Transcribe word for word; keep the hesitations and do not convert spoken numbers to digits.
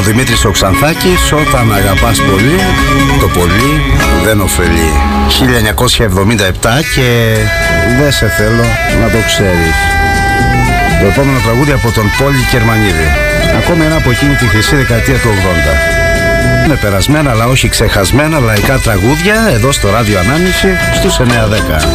Δημήτρης ο Ξανθάκης. Όταν αγαπάς πολύ, το πολύ δεν ωφελεί. χίλια εννιακόσια εβδομήντα επτά και δεν σε θέλω να το ξέρεις. Το επόμενο τραγούδι από τον Πόλη Κερμανίδη. Ακόμη ένα από εκείνη τη χρυσή δεκαετία του ογδόντα. Με περασμένα αλλά όχι ξεχασμένα λαϊκά τραγούδια εδώ στο Ράδιο Ανάμνηση στους εννιά δέκα.